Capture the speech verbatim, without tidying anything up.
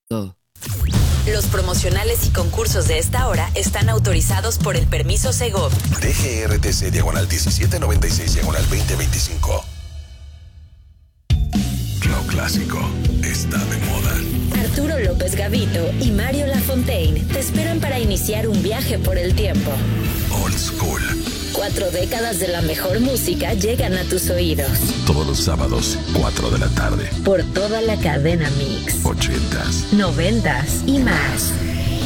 Todo. Los promocionales y concursos de esta hora están autorizados por el permiso Segov. D G R T C diagonal diecisiete noventa y seis diagonal veinte veinticinco. Lo clásico está de moda. Arturo López Gavito y Mario Lafontaine te esperan para iniciar un viaje por el tiempo. Old School. Cuatro décadas de la mejor música llegan a tus oídos. Todos los sábados, cuatro de la tarde. Por toda la cadena Mix. Ochentas. Noventas y más.